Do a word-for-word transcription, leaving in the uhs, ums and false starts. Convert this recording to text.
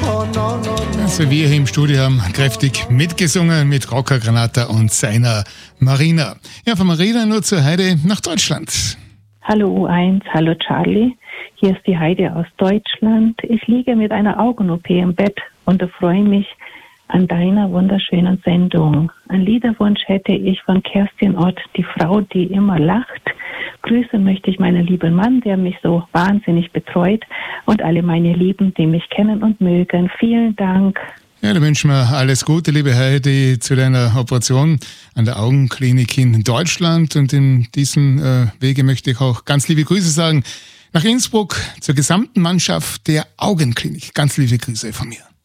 Also wir hier im Studio haben kräftig mitgesungen mit Rocco Granata und seiner Marina. Ja, von Marina nur zur Heide nach Deutschland. Hallo U eins, hallo Charlie. Hier ist die Heide aus Deutschland. Ich liege mit einer Augen-O P im Bett und freue mich an deiner wunderschönen Sendung. Ein Liederwunsch hätte ich von Kerstin Ott, die Frau, die immer lacht. Grüßen möchte ich meinen lieben Mann, der mich so wahnsinnig betreut, und alle meine Lieben, die mich kennen und mögen. Vielen Dank. Ja, da wünschen wir alles Gute, liebe Heidi, zu deiner Operation an der Augenklinik in Deutschland. Und in diesem äh, Wege möchte ich auch ganz liebe Grüße sagen nach Innsbruck zur gesamten Mannschaft der Augenklinik. Ganz liebe Grüße von mir.